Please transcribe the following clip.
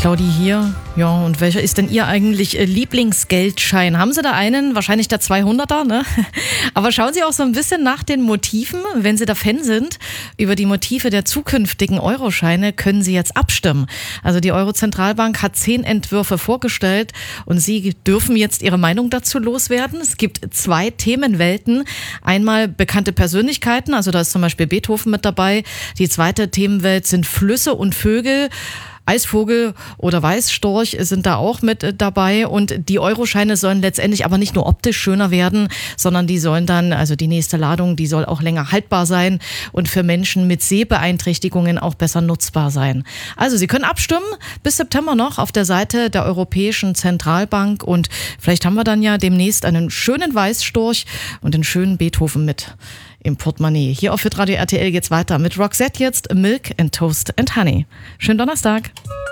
Claudi hier. Ja, und welcher ist denn Ihr eigentlich Lieblingsgeldschein? Haben Sie da einen? Wahrscheinlich der 200er, ne? Aber schauen Sie auch so ein bisschen nach den Motiven, wenn Sie da Fan sind. Über die Motive der zukünftigen Euroscheine können Sie jetzt abstimmen. Also die Euro-Zentralbank hat 10 Entwürfe vorgestellt und Sie dürfen jetzt Ihre Meinung dazu loswerden. Es gibt 2 Themenwelten. Einmal bekannte Persönlichkeiten, also da ist zum Beispiel Beethoven mit dabei. Die zweite Themenwelt sind Flüsse und Vögel. Eisvogel oder Weißstorch sind da auch mit dabei und die Euroscheine sollen letztendlich aber nicht nur optisch schöner werden, sondern die sollen dann, also die nächste Ladung, die soll auch länger haltbar sein und für Menschen mit Sehbeeinträchtigungen auch besser nutzbar sein. Also Sie können abstimmen bis September noch auf der Seite der Europäischen Zentralbank und vielleicht haben wir dann ja demnächst einen schönen Weißstorch und einen schönen Beethoven mit im Portemonnaie. Hier auf Hitradio RTL geht's weiter mit Roxette jetzt, Milk and Toast and Honey. Schönen Donnerstag.